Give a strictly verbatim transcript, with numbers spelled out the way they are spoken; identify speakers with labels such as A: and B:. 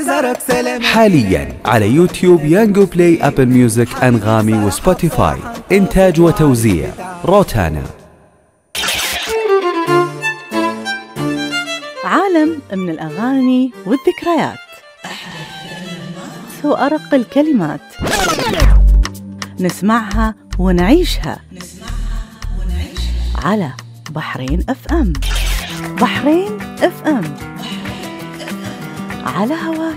A: نظرك سلام.
B: حاليا على يوتيوب يانجو بلاي، أبل ميوزك، أنغامي وسبوتيفاي. إنتاج وتوزيع روتانا.
C: عالم من الأغاني والذكريات وأرق الكلمات، نسمعها ونعيشها على بحرين اف ام. بحرين اف ام على هواك.